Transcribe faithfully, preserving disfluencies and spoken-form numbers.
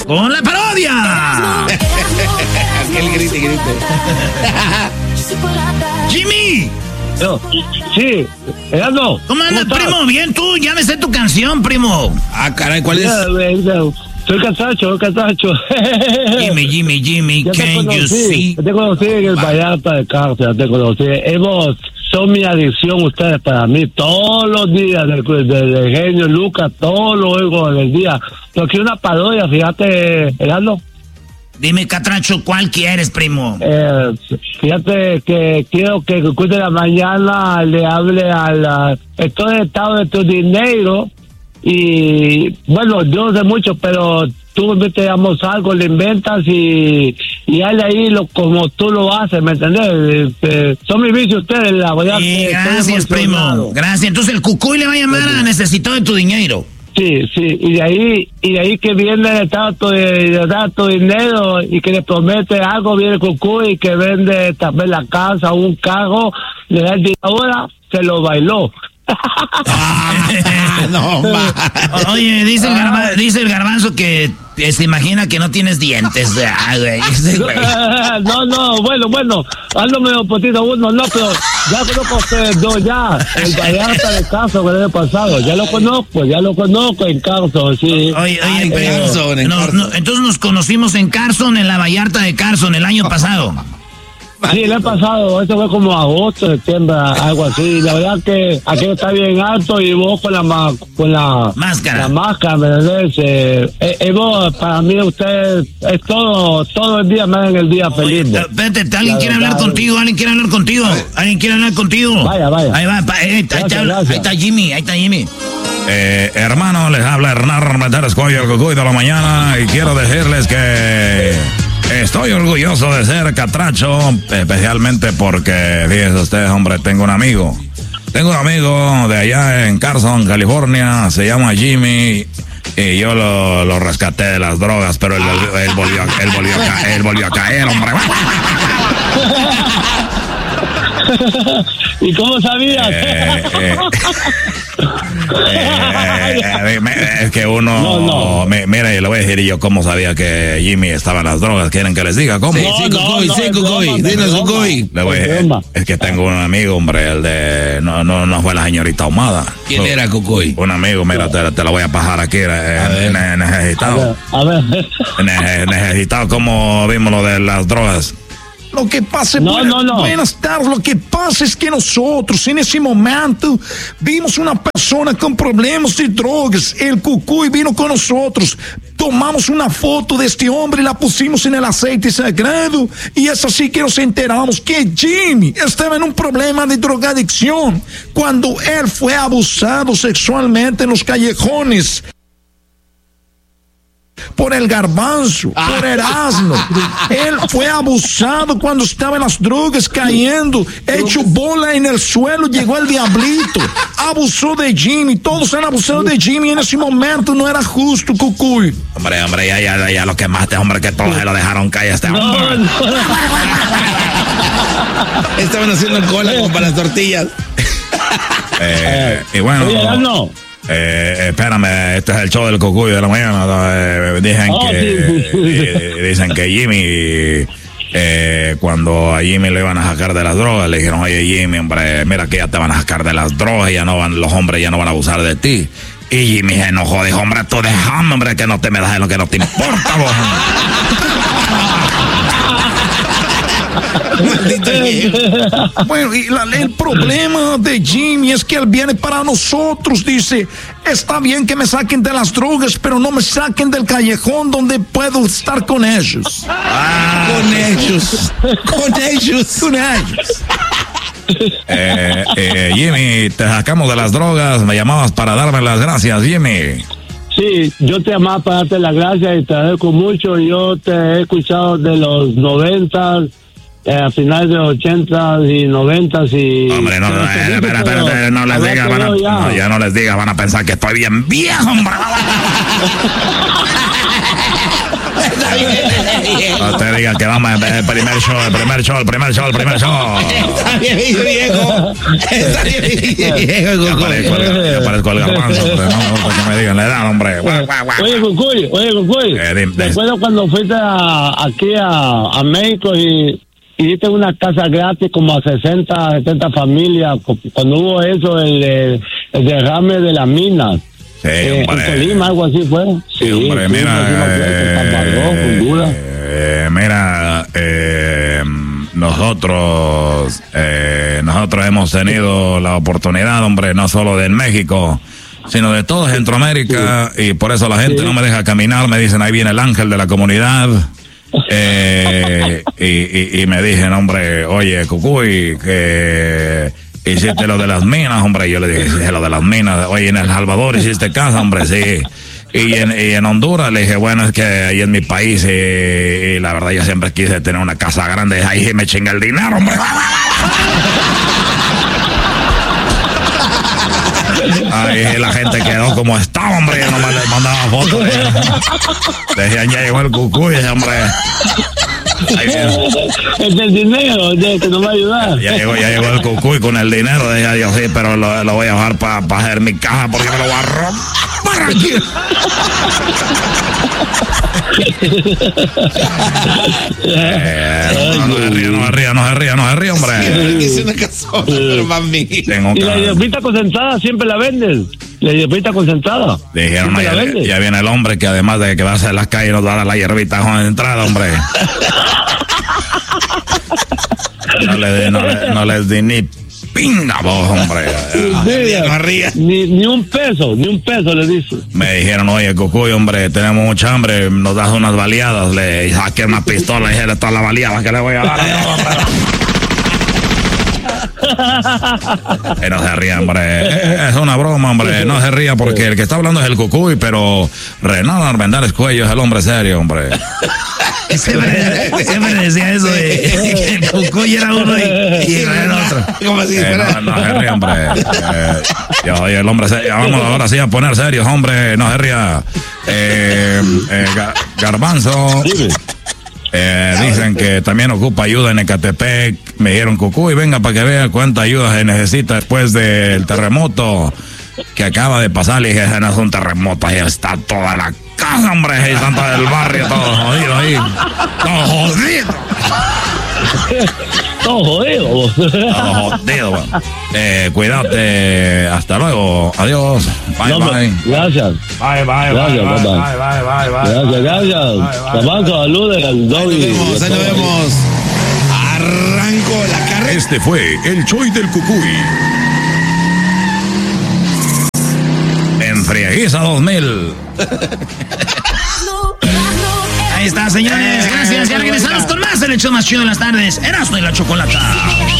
con la parodia. El grite, grite. Jimmy. Yo, sí, Erasmo. ¿Cómo andas, primo? Bien, tú, ya me sé tu canción, primo. Ah, caray, ¿cuál es? Ya, soy Casacho, soy Casacho. Jimmy, Jimmy, Jimmy, Ya te can you conocí, see? ya te conocí en el Vallarta de Carso, ya te conocí. Hemos, son mi adicción ustedes para mí, todos los días, del, del, del genio Lucas, todos los oigo en el día. Pero quiero una parodia, fíjate, Erasmo. Dime, Catracho, ¿cuál quieres, primo? Eh, fíjate que quiero que el de la mañana le hable a la... Estoy en estado de tu dinero y, bueno, yo no sé mucho, pero tú te damos algo, le inventas y, y hazle ahí lo, como tú lo haces, ¿me entendés? Eh, son mis vicios ustedes, la voy a... Sí, gracias, primo. Gracias. Entonces el Cucuy le va a llamar a Necesito de tu dinero. Sí, sí, y de ahí y de ahí que viene el trato de, de dar tu dinero y que le promete algo, viene el Cucuy y que vende también la casa, un carro, le da el dinero, ahora se lo bailó. Ah, no, ma. Oye, dice el, garba, dice el garbanzo que se imagina que no tienes dientes. Ah, güey, ese güey. No, no, bueno, bueno, ando medio potito uno, no, pero ya conozco a ustedes dos, ya, el Vallarta de Carso que el año pasado, ya lo conozco, ya lo conozco en Carson, sí. Oye, Ah, oye, en primo, Carson, en no, Carson. no, entonces nos conocimos en Carson, en la Vallarta de Carson, el año pasado. Sí, el año pasado, eso fue como agosto, septiembre, algo así. La verdad que aquello está bien alto y vos con la ma- con la Máscara. La máscara, ¿me entendés? Eh, eh, eh, vos, para mí, usted es todo, todo el día, me hacen el día feliz. Oye, espérate, alguien La quiere hablar verdad, contigo, alguien quiere hablar contigo, alguien quiere hablar contigo. Vaya, vaya. Ahí va, pa- eh, ahí, está, Gracias, ahí gracias. está Jimmy, ahí está Jimmy. Eh, hermano, les habla Hernán Meteres Cuello, el Cucuy de la mañana, y quiero decirles que estoy orgulloso de ser catracho, especialmente porque, fíjense ustedes, hombre, tengo un amigo. Tengo un amigo de allá en Carson, California, se llama Jimmy, y yo lo, lo rescaté de las drogas, pero él, él, volvió, a- él, volvió, a ca- él volvió a caer, hombre. ¿Y cómo sabías? Eh, eh, eh, eh, me- es que uno, No, no. me- mira, yo le voy a decir yo cómo sabía que Jimmy estaba en las drogas. ¿Quieren que les diga cómo? Sí, No, sí, no, Cucuy, no, sí, es Cucuy. broma, Dinos, es broma. Cucuy. Le voy a Es decir, broma. es que tengo un amigo, hombre, el de, no, no, no fue la señorita Ahumada. ¿Quién era, Cucuy? Un amigo, mira, te, te lo voy a pasar aquí, eh, ver. ne- A necesitado. ver, a ver. Ne- necesitado, ¿cómo vimos lo de las drogas? Lo que pasa, No, buenas, no, no. buenas tardes, lo que pasa es que nosotros en ese momento vimos una persona con problemas de drogas, el Cucuy vino con nosotros, tomamos una foto de este hombre y la pusimos en el aceite sagrado y es así que nos enteramos que Jimmy estaba en un problema de drogadicción cuando él fue abusado sexualmente en los callejones por el garbanzo, por Erasmo. Él fue abusado cuando estaba en las drogas, cayendo, hecho bola en el suelo, llegó el diablito, abusó de Jimmy, todos han abusado de Jimmy en ese momento, no era justo, Cucuy. Hombre, hombre, ya, ya, ya lo quemaste, hombre, que todos se lo dejaron caer a este hombre. No, no. Estaban haciendo cola como para las tortillas. Eh, y bueno. Oye, Erasmo. Eh, espérame, este es el show del Cucuy de la mañana. Eh, dicen Oh, que sí, sí, sí. eh, dicen que Jimmy, eh, cuando a Jimmy le iban a sacar de las drogas, le dijeron, oye Jimmy, hombre, mira que ya te van a sacar de las drogas, ya no van, los hombres ya no van a abusar de ti. Y Jimmy se enojó, dijo, hombre, tú déjame, hombre, que no te me das de lo que no te importa, vos. Maldito viejo. Bueno, y la- el problema de Jimmy es que él viene para nosotros, dice, está bien que me saquen de las drogas, pero no me saquen del callejón donde puedo estar con ellos. Con ellos. Con ellos. Con ellos. Eh, eh, Jimmy, te sacamos de las drogas, me llamabas para darme las gracias, Jimmy. Sí, yo te llamaba para darte las gracias y te agradezco mucho. Yo te he escuchado de los noventas, eh, a finales de los ochentas y noventas y... Hombre, no, no, eh, espera, espera, espera, no les digas, van a, no, ya no les digas, van a pensar que estoy bien viejo, hombre. Está bien, viejo. No te digan que vamos el primer show, el primer show, el primer show, el primer show. Está bien, viejo. Está bien, viejo. Ya parezco el, ya parezco el garbanzo, hombre. No, no, que me digan la edad, hombre. Guau, guau, guau. Oye, Cucuy, oye, Cucuy. Eh, dim- ¿Te acuerdas cuando fuiste a, aquí a, a México y, y diste una casa gratis como a sesenta, setenta familias? cu- Cuando hubo eso, el, el, el derrame de las minas. Sí, Eh, hombre. en Colima, algo así fue. Sí, hombre, sí, mira, sí, me acuerdo, eh, San Salvador, Honduras. eh, mira, eh, nosotros, eh, nosotros hemos tenido la oportunidad, hombre, no solo de México, sino de toda Centroamérica, y por eso la gente Sí. no me deja caminar, me dicen, ahí viene el ángel de la comunidad. Eh, y, y, y me dicen, hombre, oye, Cucuy, que hiciste lo de las minas, hombre. Yo le dije, hice lo de las minas. Oye, en El Salvador hiciste casa, hombre, sí. Y en, y en Honduras le dije, bueno, es que ahí es mi país y, y la verdad yo siempre quise tener una casa grande. Ahí me chinga el dinero, hombre. Ahí la gente quedó como estaba, hombre. Yo nomás les mandaba fotos. Decían, ya llegó el Cucuy, hombre. Ahí viene. Es del dinero, es del que nos va a ayudar. Ya llegó, ya llegó el Cucuy con el dinero. Decía yo, sí, pero lo, lo voy a dejar para pa hacer mi caja porque me lo voy a robar aquí. Eh, no, no se ría, no se ría, no se ría, no se ría, hombre. Hice una casona, pero mami. Tengo un Y la ca- hierbita concentrada siempre la venden. La hierbita concentrada. Dijeron, siempre la ya, venden. ya viene el hombre que además de que va a hacer las calles nos va a dar la hierbita con entrada, hombre. No le, no, le, no les di ni pinga vos, hombre. Mira, no rías. ni, ni un peso, ni un peso le dice. Me dijeron, oye, Cucuy, hombre, tenemos mucha hambre, nos das unas baleadas. Le saqué una pistola y dije, todas las baleadas que le voy a dar. Eh, no se ría, hombre. Eh, Es una broma, hombre. No se ría porque el que está hablando es el Cucuy, pero Renan Armendáriz Cuello es el hombre serio, hombre. Siempre, siempre decía eso de que el Cucuy era uno y, y era otro. Como si Eh, fuera. no, no se ría, hombre. Eh, yo soy el hombre serio. Vamos ahora sí a poner serios, hombre. No se ría. Eh, eh, Ga- Garbanzo. Dime. Eh, dicen que también ocupa ayuda en Ecatepec. Me dijeron, Cucuy, venga para que vea cuánta ayuda se necesita después del terremoto que acaba de pasar. Le dije, ese no es un terremoto, ahí está toda la casa, hombre. Ahí están todo el barrio, todo jodido ahí. Todo jodido. Todo jodido. Todo jodido, man. Eh, cuídate. Hasta luego. Adiós. Bye, No, bye. Gracias. Bye, bye, Gracias, bye, bye. bye, bye, bye. Gracias, gracias. Tabanco, saludos al Ahí nos Doggy. vemos, ahí nos vemos. Arranco la carrera. Este fue el Choy del Cucuy. En Frieguiza dos mil. Ahí está, señores. Gracias. Ya regresamos con más del hecho más chido de las tardes. Erasmo y la Chocolata.